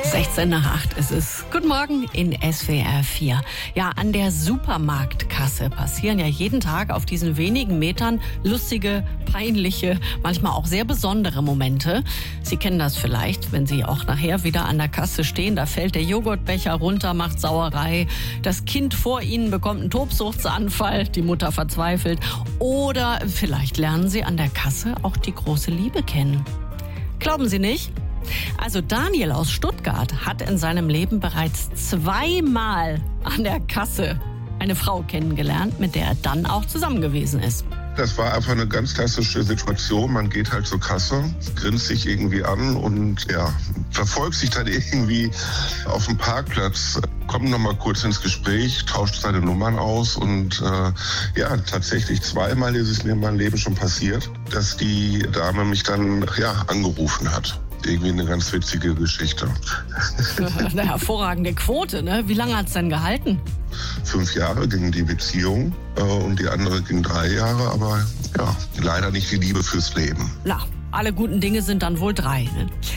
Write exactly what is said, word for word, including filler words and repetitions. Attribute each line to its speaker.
Speaker 1: sechzehn nach acht ist es. Guten Morgen in S W R vier. Ja, an der Supermarktkasse passieren ja jeden Tag auf diesen wenigen Metern lustige, peinliche, manchmal auch sehr besondere Momente. Sie kennen das vielleicht, wenn Sie auch nachher wieder an der Kasse stehen. Da fällt der Joghurtbecher runter, macht Sauerei. Das Kind vor Ihnen bekommt einen Tobsuchtsanfall. Die Mutter verzweifelt. Oder vielleicht lernen Sie an der Kasse auch die große Liebe kennen. Glauben Sie nicht? Also Daniel aus Stuttgart hat in seinem Leben bereits zweimal an der Kasse eine Frau kennengelernt, mit der er dann auch zusammen gewesen ist.
Speaker 2: Das war einfach eine ganz klassische Situation. Man geht halt zur Kasse, grinst sich irgendwie an und ja, verfolgt sich dann irgendwie auf dem Parkplatz, kommt noch mal kurz ins Gespräch, tauscht seine Nummern aus und äh, ja, tatsächlich zweimal ist es mir in meinem Leben schon passiert, dass die Dame mich dann ja angerufen hat. Irgendwie eine ganz witzige Geschichte.
Speaker 1: Eine hervorragende Quote, ne? Wie lange hat es denn gehalten?
Speaker 2: Fünf Jahre ging die Beziehung äh, und die andere ging drei Jahre, aber ja, leider nicht die Liebe fürs Leben.
Speaker 1: Na, alle guten Dinge sind dann wohl drei, ne?